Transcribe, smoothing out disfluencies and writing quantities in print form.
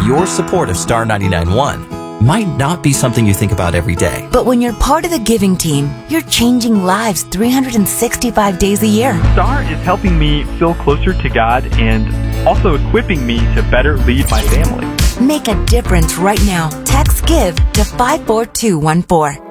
your support of Star 99.1 might not be something you think about every day. But when you're part of the giving team, you're changing lives 365 days a year. Star is helping me feel closer to God and also equipping me to better lead my family. Make a difference right now. Text GIVE to 54214.